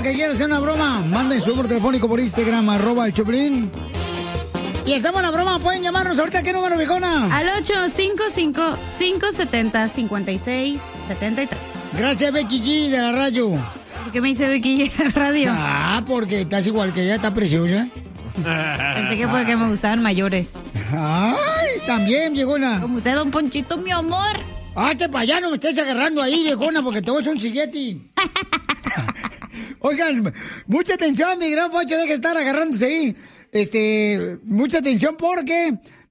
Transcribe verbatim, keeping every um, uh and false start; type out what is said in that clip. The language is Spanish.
que quiera hacer una broma, manden su número telefónico por Instagram, arroba el Choplin. Y hacemos la broma, pueden llamarnos ahorita. ¿Qué número, viejona? Al ocho cinco cinco, cinco siete cero, cinco seis siete tres. Gracias, Becky G de la radio. ¿Por qué me dice Becky G de la radio? Ah, porque estás igual que ella, está preciosa. Pensé que porque me gustaban mayores. Ay, también, viejona. Como usted, don Ponchito, mi amor. Hazte para allá, no me estés agarrando ahí, viejona, porque te voy a echar un siguiente. Oigan, mucha atención, mi gran Poncho, deja de estar agarrándose ahí. Este, mucha atención porque